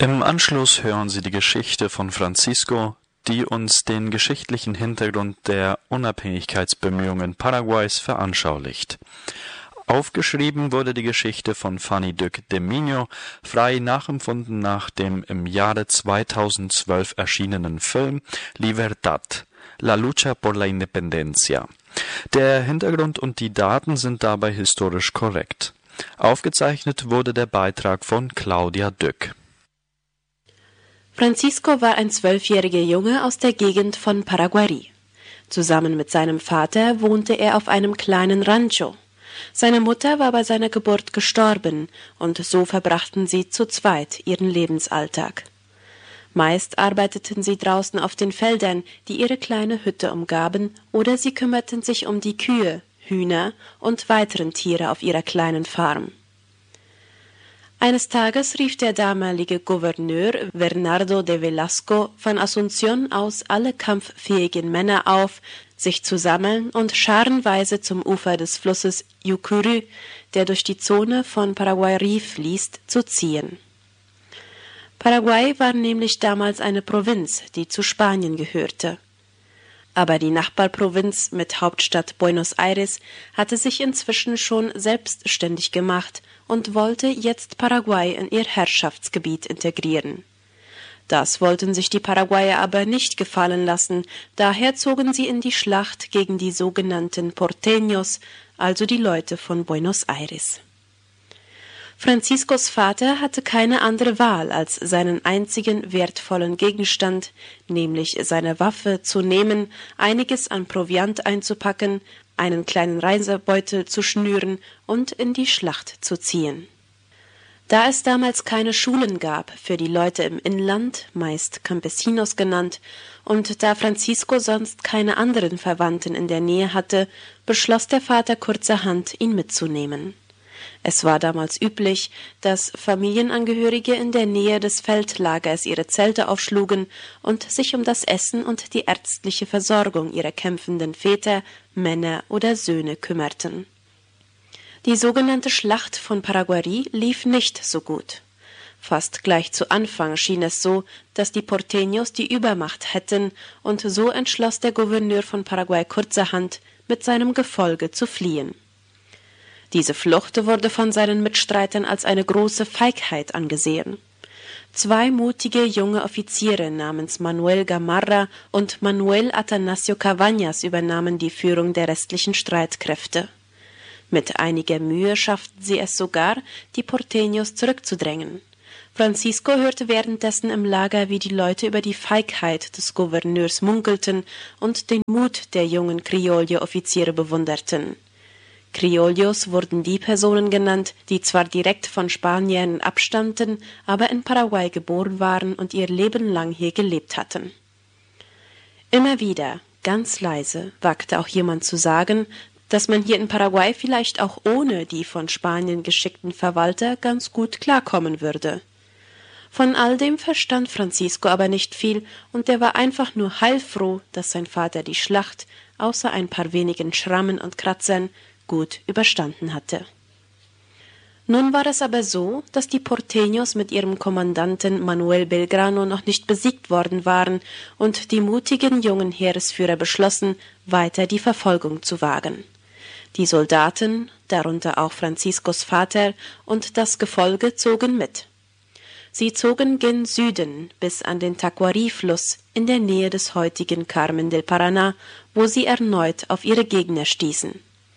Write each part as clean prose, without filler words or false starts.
Im Anschluss hören Sie die Geschichte von Francisco, die uns den geschichtlichen Hintergrund der Unabhängigkeitsbemühungen Paraguays veranschaulicht. Aufgeschrieben wurde die Geschichte von Fanny Duc de Miño, frei nachempfunden nach dem im Jahre 2012 erschienenen Film Libertad, La lucha por la independencia. Der Hintergrund und die Daten sind dabei historisch korrekt. Aufgezeichnet wurde der Beitrag von Claudia Dück. Francisco war ein 12-jähriger Junge aus der Gegend von Paraguarí. Zusammen mit seinem Vater wohnte er auf einem kleinen Rancho. Seine Mutter war bei seiner Geburt gestorben, und so verbrachten sie zu zweit ihren Lebensalltag. Meist arbeiteten sie draußen auf den Feldern, die ihre kleine Hütte umgaben, oder sie kümmerten sich um die Kühe, Hühner und weiteren Tiere auf ihrer kleinen Farm. Eines Tages rief der damalige Gouverneur Bernardo de Velasco von Asunción aus alle kampffähigen Männer auf, sich zu sammeln und scharenweise zum Ufer des Flusses Yucurú, der durch die Zone von Paraguarí fließt, zu ziehen. Paraguay war nämlich damals eine Provinz, die zu Spanien gehörte. Aber die Nachbarprovinz mit Hauptstadt Buenos Aires hatte sich inzwischen schon selbstständig gemacht und wollte jetzt Paraguay in ihr Herrschaftsgebiet integrieren. Das wollten sich die Paraguayer aber nicht gefallen lassen, daher zogen sie in die Schlacht gegen die sogenannten Porteños, also die Leute von Buenos Aires. Franciscos Vater hatte keine andere Wahl, als seinen einzigen wertvollen Gegenstand, nämlich seine Waffe, zu nehmen, einiges an Proviant einzupacken, einen kleinen Reisebeutel zu schnüren und in die Schlacht zu ziehen. Da es damals keine Schulen gab für die Leute im Inland, meist Campesinos genannt, und da Francisco sonst keine anderen Verwandten in der Nähe hatte, beschloss der Vater kurzerhand, ihn mitzunehmen. Es war damals üblich, dass Familienangehörige in der Nähe des Feldlagers ihre Zelte aufschlugen und sich um das Essen und die ärztliche Versorgung ihrer kämpfenden Väter, Männer oder Söhne kümmerten. Die sogenannte Schlacht von Paraguarí lief nicht so gut. Fast gleich zu Anfang schien es so, dass die Porteños die Übermacht hätten, und so entschloss der Gouverneur von Paraguay kurzerhand, mit seinem Gefolge zu fliehen. Diese Flucht wurde von seinen Mitstreitern als eine große Feigheit angesehen. 2 mutige junge Offiziere namens Manuel Gamarra und Manuel Atanasio Cabañas übernahmen die Führung der restlichen Streitkräfte. Mit einiger Mühe schafften sie es sogar, die Porteños zurückzudrängen. Francisco hörte währenddessen im Lager, wie die Leute über die Feigheit des Gouverneurs munkelten und den Mut der jungen Criollo-Offiziere bewunderten. Criollos wurden die Personen genannt, die zwar direkt von Spaniern abstammten, aber in Paraguay geboren waren und ihr Leben lang hier gelebt hatten. Immer wieder, ganz leise, wagte auch jemand zu sagen, dass man hier in Paraguay vielleicht auch ohne die von Spanien geschickten Verwalter ganz gut klarkommen würde. Von all dem verstand Francisco aber nicht viel, und er war einfach nur heilfroh, dass sein Vater die Schlacht, außer ein paar wenigen Schrammen und Kratzern, gut überstanden hatte. Nun war es aber so, dass die Porteños mit ihrem Kommandanten Manuel Belgrano noch nicht besiegt worden waren, und die mutigen jungen Heeresführer beschlossen, weiter die Verfolgung zu wagen. Die Soldaten, darunter auch Franciscos Vater, und das Gefolge zogen mit. Sie zogen gen Süden bis an den Taquari-Fluss in der Nähe des heutigen Carmen del Paraná, wo sie erneut auf ihre Gegner stießen.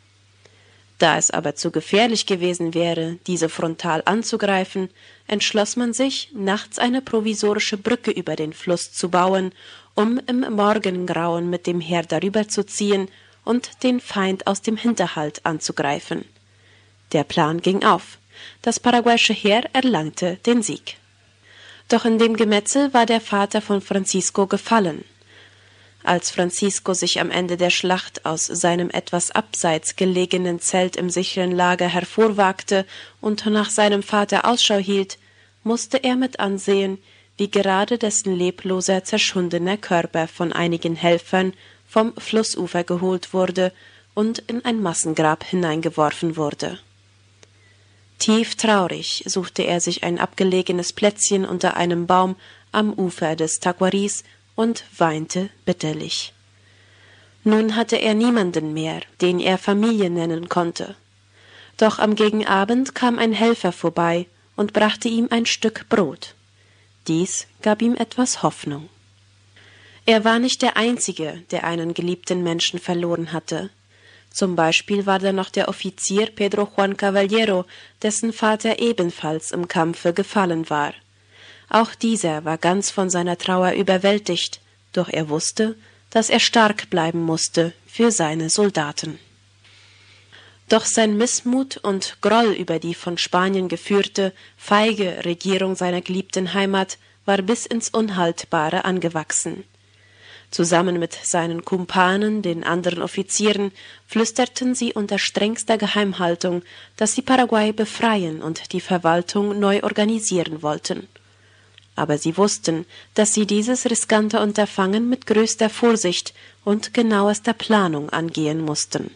Da es aber zu gefährlich gewesen wäre, diese frontal anzugreifen, entschloss man sich, nachts eine provisorische Brücke über den Fluss zu bauen, um im Morgengrauen mit dem Heer darüber zu ziehen und den Feind aus dem Hinterhalt anzugreifen. Der Plan ging auf. Das paraguayische Heer erlangte den Sieg. Doch in dem Gemetzel war der Vater von Francisco gefallen. Als Francisco sich am Ende der Schlacht aus seinem etwas abseits gelegenen Zelt im sicheren Lager hervorwagte und nach seinem Vater Ausschau hielt, musste er mit ansehen, wie gerade dessen lebloser, zerschundener Körper von einigen Helfern vom Flussufer geholt wurde und in ein Massengrab hineingeworfen wurde. Tief traurig suchte er sich ein abgelegenes Plätzchen unter einem Baum am Ufer des Taquaris und weinte bitterlich. Nun hatte er niemanden mehr, den er Familie nennen konnte. Doch am Gegenabend kam ein Helfer vorbei und brachte ihm ein Stück Brot. Dies gab ihm etwas Hoffnung. Er war nicht der Einzige, der einen geliebten Menschen verloren hatte. Zum Beispiel war da noch der Offizier Pedro Juan Caballero, dessen Vater ebenfalls im Kampfe gefallen war. Auch dieser war ganz von seiner Trauer überwältigt, doch er wusste, dass er stark bleiben musste für seine Soldaten. Doch sein Missmut und Groll über die von Spanien geführte, feige Regierung seiner geliebten Heimat war bis ins Unhaltbare angewachsen. Zusammen mit seinen Kumpanen, den anderen Offizieren, flüsterten sie unter strengster Geheimhaltung, dass sie Paraguay befreien und die Verwaltung neu organisieren wollten. Aber sie wussten, dass sie dieses riskante Unterfangen mit größter Vorsicht und genauester Planung angehen mussten.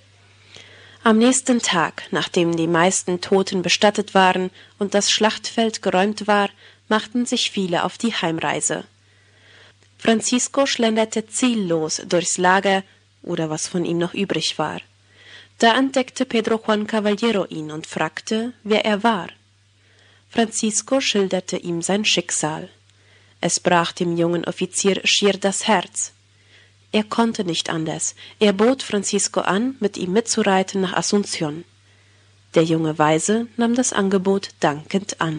Am nächsten Tag, nachdem die meisten Toten bestattet waren und das Schlachtfeld geräumt war, machten sich viele auf die Heimreise. Francisco schlenderte ziellos durchs Lager, oder was von ihm noch übrig war. Da entdeckte Pedro Juan Caballero ihn und fragte, wer er war. Francisco schilderte ihm sein Schicksal. Es brach dem jungen Offizier schier das Herz. Er konnte nicht anders. Er bot Francisco an, mit ihm mitzureiten nach Asunción. Der junge Weise nahm das Angebot dankend an.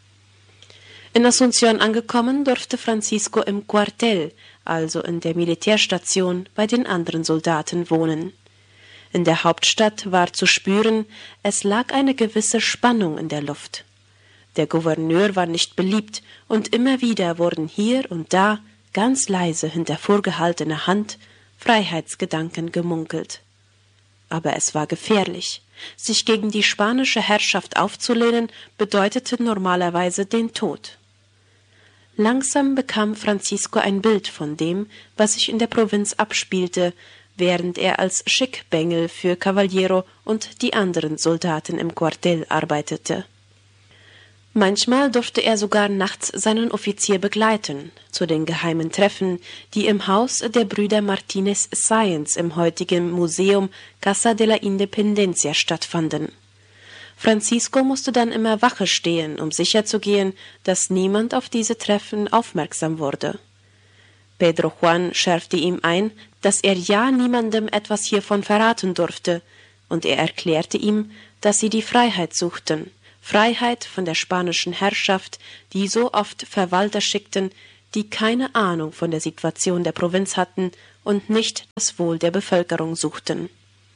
In Asunción angekommen, durfte Francisco im Cuartel, also in der Militärstation, bei den anderen Soldaten wohnen. In der Hauptstadt war zu spüren, es lag eine gewisse Spannung in der Luft. Der Gouverneur war nicht beliebt, und immer wieder wurden hier und da, ganz leise hinter vorgehaltener Hand, Freiheitsgedanken gemunkelt. Aber es war gefährlich. Sich gegen die spanische Herrschaft aufzulehnen, bedeutete normalerweise den Tod. Langsam bekam Francisco ein Bild von dem, was sich in der Provinz abspielte, während er als Schickbengel für Caballero und die anderen Soldaten im Quartell arbeitete. Manchmal durfte er sogar nachts seinen Offizier begleiten, zu den geheimen Treffen, die im Haus der Brüder Martínez Sáenz im heutigen Museum Casa de la Independencia stattfanden. Francisco musste dann immer Wache stehen, um sicherzugehen, dass niemand auf diese Treffen aufmerksam wurde. Pedro Juan schärfte ihm ein, dass er ja niemandem etwas hiervon verraten durfte, und er erklärte ihm, dass sie die Freiheit suchten, Freiheit von der spanischen Herrschaft, die so oft Verwalter schickten, die keine Ahnung von der Situation der Provinz hatten und nicht das Wohl der Bevölkerung suchten.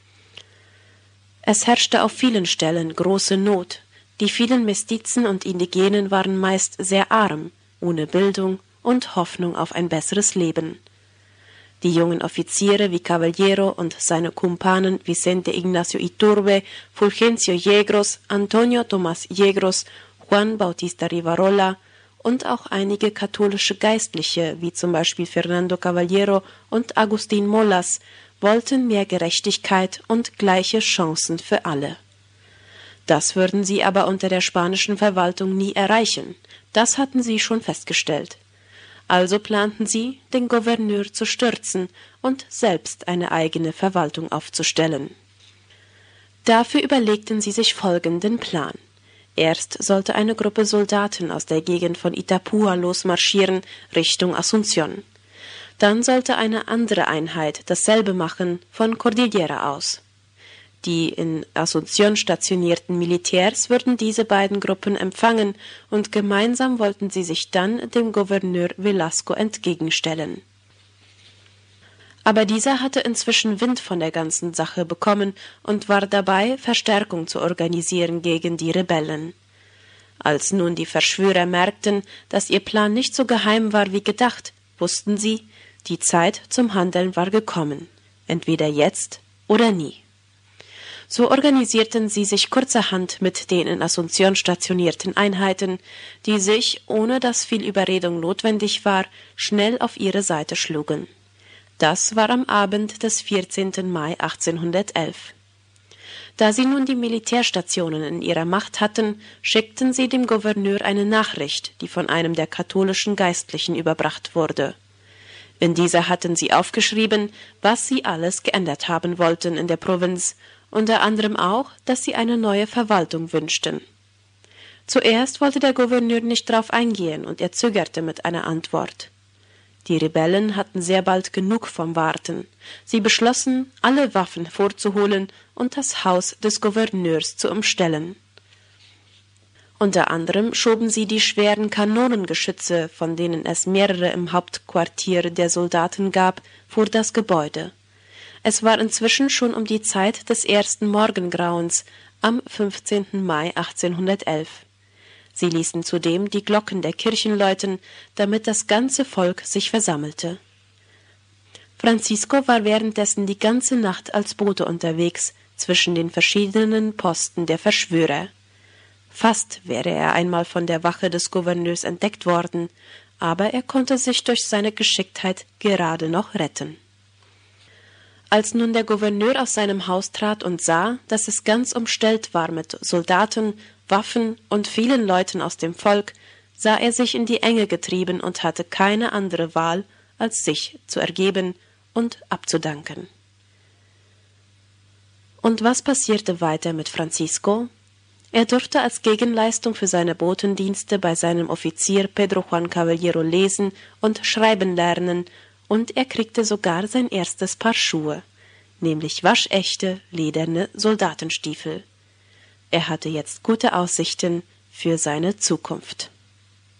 Es herrschte auf vielen Stellen große Not. Die vielen Mestizen und Indigenen waren meist sehr arm, ohne Bildung und Hoffnung auf ein besseres Leben. Die jungen Offiziere wie Caballero und seine Kumpanen Vicente Ignacio Iturbe, Fulgencio Yegros, Antonio Tomás Yegros, Juan Bautista Rivarola und auch einige katholische Geistliche, wie zum Beispiel Fernando Caballero und Agustín Molas, wollten mehr Gerechtigkeit und gleiche Chancen für alle. Das würden sie aber unter der spanischen Verwaltung nie erreichen, das hatten sie schon festgestellt. Also planten sie, den Gouverneur zu stürzen und selbst eine eigene Verwaltung aufzustellen. Dafür überlegten sie sich folgenden Plan. Erst sollte eine Gruppe Soldaten aus der Gegend von Itapúa losmarschieren Richtung Asunción. Dann sollte eine andere Einheit dasselbe machen von Cordillera aus. Die in Asunción stationierten Militärs würden diese beiden Gruppen empfangen und gemeinsam wollten sie sich dann dem Gouverneur Velasco entgegenstellen. Aber dieser hatte inzwischen Wind von der ganzen Sache bekommen und war dabei, Verstärkung zu organisieren gegen die Rebellen. Als nun die Verschwörer merkten, dass ihr Plan nicht so geheim war wie gedacht, wussten sie, die Zeit zum Handeln war gekommen, entweder jetzt oder nie. So organisierten sie sich kurzerhand mit den in Asunción stationierten Einheiten, die sich, ohne dass viel Überredung notwendig war, schnell auf ihre Seite schlugen. Das war am Abend des 14. Mai 1811. Da sie nun die Militärstationen in ihrer Macht hatten, schickten sie dem Gouverneur eine Nachricht, die von einem der katholischen Geistlichen überbracht wurde. In dieser hatten sie aufgeschrieben, was sie alles geändert haben wollten in der Provinz, unter anderem auch, dass sie eine neue Verwaltung wünschten. Zuerst wollte der Gouverneur nicht darauf eingehen und er zögerte mit einer Antwort. Die Rebellen hatten sehr bald genug vom Warten. Sie beschlossen, alle Waffen vorzuholen und das Haus des Gouverneurs zu umstellen. Unter anderem schoben sie die schweren Kanonengeschütze, von denen es mehrere im Hauptquartier der Soldaten gab, vor das Gebäude. Es war inzwischen schon um die Zeit des ersten Morgengrauens am 15. Mai 1811. Sie ließen zudem die Glocken der Kirchen läuten, damit das ganze Volk sich versammelte. Francisco war währenddessen die ganze Nacht als Bote unterwegs zwischen den verschiedenen Posten der Verschwörer. Fast wäre er einmal von der Wache des Gouverneurs entdeckt worden, aber er konnte sich durch seine Geschicktheit gerade noch retten. Als nun der Gouverneur aus seinem Haus trat und sah, dass es ganz umstellt war mit Soldaten, Waffen und vielen Leuten aus dem Volk, sah er sich in die Enge getrieben und hatte keine andere Wahl, als sich zu ergeben und abzudanken. Und was passierte weiter mit Francisco? Er durfte als Gegenleistung für seine Botendienste bei seinem Offizier Pedro Juan Caballero lesen und schreiben lernen, und er kriegte sogar sein erstes Paar Schuhe, nämlich waschechte, lederne Soldatenstiefel. Er hatte jetzt gute Aussichten für seine Zukunft.